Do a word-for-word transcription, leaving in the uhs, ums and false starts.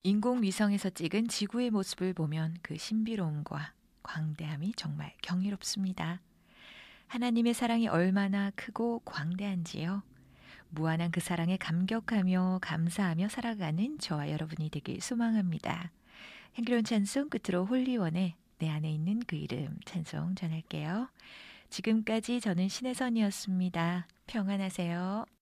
인공위성에서 찍은 지구의 모습을 보면 그 신비로움과 광대함이 정말 경이롭습니다. 하나님의 사랑이 얼마나 크고 광대한지요. 무한한 그 사랑에 감격하며 감사하며 살아가는 저와 여러분이 되길 소망합니다. 향기로운 찬송 끝으로 홀리원의 내 안에 있는 그 이름 찬송 전할게요. 지금까지 저는 신혜선이었습니다. 평안하세요.